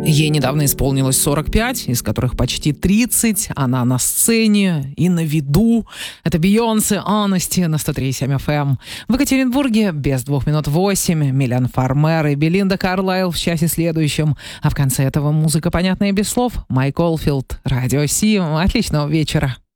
Ей недавно исполнилось 45, из которых почти 30. Она на сцене и на виду. Это Бейонсе Honesty на 103.7 FM. В Екатеринбурге без 2 минут 8. Милен Фармер и Белинда Карлайл в часе следующем. А в конце этого музыка, понятная без слов. Майк Олфилд, Радио Си. Отличного вечера.